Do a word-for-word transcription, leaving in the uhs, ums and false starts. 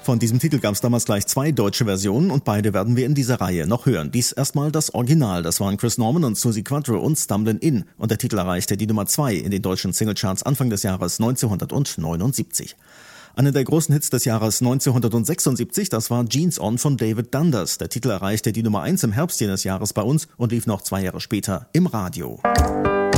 Von diesem Titel gab es damals gleich zwei deutsche Versionen und beide werden wir in dieser Reihe noch hören. Dies erstmal das Original, das waren Chris Norman und Suzi Quatro und Stumblin' In und der Titel erreichte die Nummer zwei in den deutschen Singlecharts Anfang des Jahres neunzehnhundertneunundsiebzig. Einer der großen Hits des Jahres neunzehnhundertsechsundsiebzig, das war Jeans On von David Dundas. Der Titel erreichte die Nummer eins im Herbst jenes Jahres bei uns und lief noch zwei Jahre später im Radio.